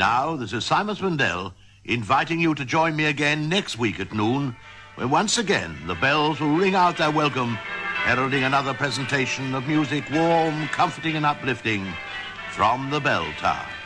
Now, this is Simon Swindell inviting you to join me again next week at noon, when once again the bells will ring out their welcome, heralding another presentation of music warm, comforting and uplifting from the Bell Tower.